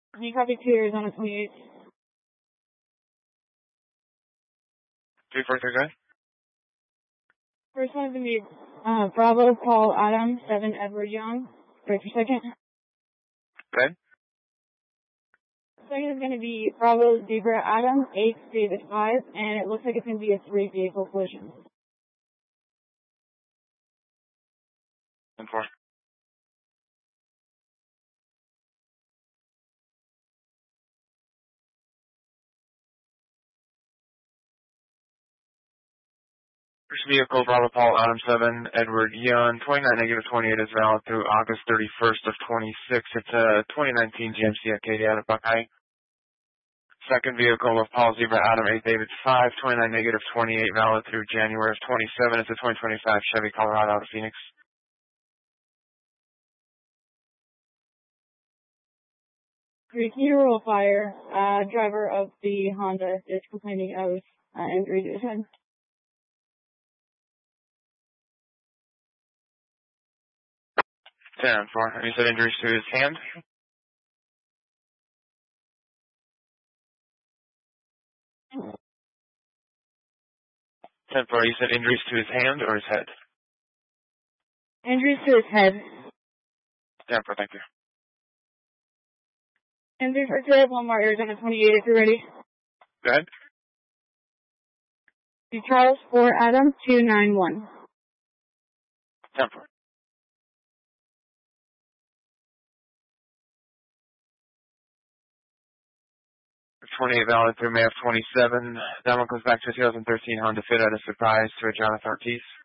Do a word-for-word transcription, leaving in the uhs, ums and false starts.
You copy two Arizona twenty-eight. Three, four, three, guys. First one's going to be uh, Bravo Paul Adam, seven Edward Young. Wait for a second. Good. Second is going to be Bravo Zebra Adam, eight David five, and it looks like it's going to be a three vehicle collision. And four. First vehicle, Bravo Paul Adam seven, Edward Young, twenty-nine negative twenty-eight is valid through August thirty-first of twenty-six. It's a twenty nineteen G M C Acadia out of Buckeye. Second vehicle of Paul Zebra Adam eight David five, twenty-nine negative twenty-eight valid through January of twenty-seven. It's a twenty twenty-five Chevy Colorado out of Phoenix. Three funeral fire, uh, driver of the Honda is complaining of uh, injury to his head. ten four. And you said injuries to his hand? ten four. You said injuries to his hand or his head? Injuries to his head. ten four, thank you. Injuries for Ted Walmart, Arizona twenty-eight, if you're ready. Go ahead. To Charles four Adam, two nine one. ten four. twenty-eight valid through May of twenty-seven. That one goes back to a two thousand thirteen Honda Fit at a surprise to a Jonathan Ortiz.